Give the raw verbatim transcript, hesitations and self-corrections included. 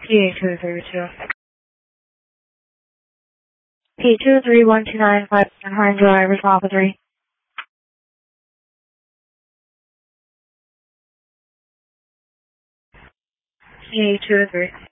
P A two three two. P two three one two nine five nine drivers Alpha three. P A two three.